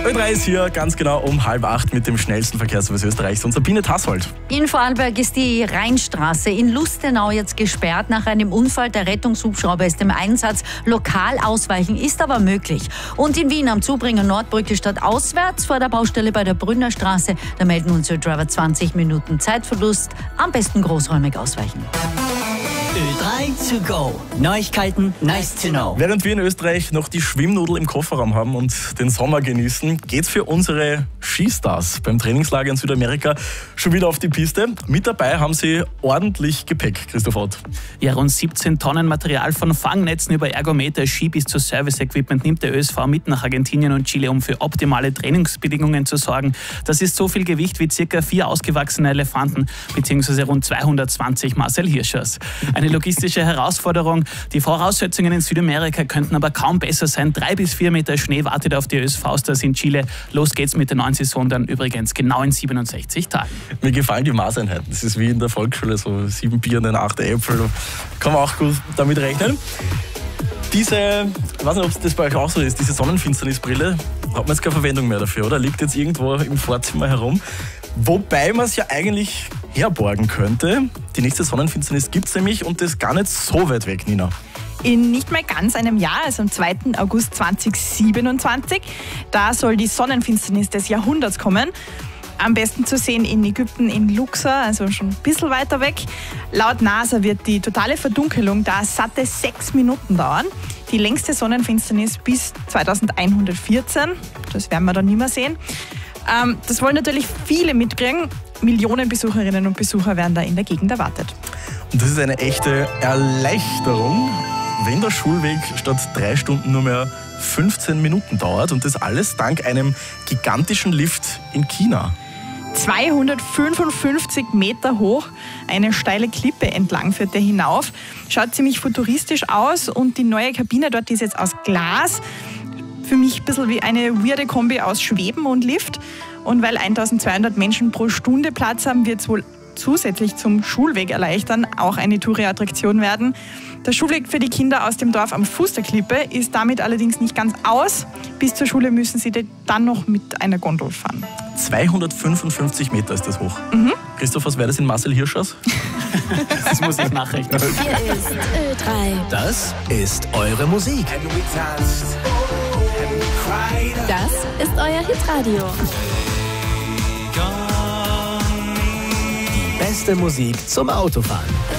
Ö3 ist hier ganz genau um 7:30 mit dem schnellsten Verkehrsservice Österreichs und Sabine Tassold. In Vorarlberg ist die Rheinstraße in Lustenau jetzt gesperrt nach einem Unfall. Der Rettungshubschrauber ist im Einsatz. Lokal ausweichen ist aber möglich. Und in Wien am Zubringer Nordbrücke statt auswärts vor der Baustelle bei der Brünner Straße. Da melden uns Driver 20 Minuten Zeitverlust. Am besten großräumig ausweichen. Ö3 to go. Neuigkeiten, nice to know. Während wir in Österreich noch die Schwimmnudel im Kofferraum haben und den Sommer genießen, geht's für unsere Skistars beim Trainingslager in Südamerika schon wieder auf die Piste. Mit dabei haben sie ordentlich Gepäck, Christoph Ott. Ja, rund 17 Tonnen Material von Fangnetzen über Ergometer, Ski bis zu Service-Equipment nimmt der ÖSV mit nach Argentinien und Chile, um für optimale Trainingsbedingungen zu sorgen. Das ist so viel Gewicht wie ca. 4 ausgewachsene Elefanten bzw. rund 220 Marcel Hirschers. Eine logistische Herausforderung. Die Voraussetzungen in Südamerika könnten aber kaum besser sein. 3 bis 4 Meter Schnee wartet auf die ÖSV-Stars in Chile. Los geht's mit der neuen Saison dann übrigens genau in 67 Tagen. Mir gefallen die Maßeinheiten. Das ist wie in der Volksschule, so 7 Birnen, 8 Äpfel. Kann man auch gut damit rechnen. Ich weiß nicht, ob das bei euch auch so ist, diese Sonnenfinsternisbrille, hat man jetzt keine Verwendung mehr dafür, oder? Liegt jetzt irgendwo im Vorzimmer herum. Wobei man es ja eigentlich herborgen könnte. Die nächste Sonnenfinsternis gibt es nämlich und das gar nicht so weit weg, Nina. In nicht mehr ganz einem Jahr, also am 2. August 2027, da soll die Sonnenfinsternis des Jahrhunderts kommen. Am besten zu sehen in Ägypten, in Luxor, also schon ein bisschen weiter weg. Laut NASA wird die totale Verdunkelung da satte 6 Minuten dauern. Die längste Sonnenfinsternis bis 2114, das werden wir dann nicht mehr sehen. Das wollen natürlich viele mitkriegen. Millionen Besucherinnen und Besucher werden da in der Gegend erwartet. Und das ist eine echte Erleichterung, wenn der Schulweg statt 3 Stunden nur mehr 15 Minuten dauert. Und das alles dank einem gigantischen Lift in China. 255 Meter hoch, eine steile Klippe entlang führt der hinauf. Schaut ziemlich futuristisch aus und die neue Kabine dort ist jetzt aus Glas. Für mich ein bisschen wie eine weirde Kombi aus Schweben und Lift. Und weil 1200 Menschen pro Stunde Platz haben, wird es wohl zusätzlich zum Schulweg erleichtern auch eine Touri-Attraktion werden. Der Schulweg für die Kinder aus dem Dorf am Fuß der Klippe ist damit allerdings nicht ganz aus. Bis zur Schule müssen sie dann noch mit einer Gondel fahren. 255 Meter ist das hoch. Christoph, was wäre das in Marcel Hirschers? Das muss ich nachrechnen. Hier ist Ö3. Das ist eure Musik. Das ist euer Hitradio. Die beste Musik zum Autofahren.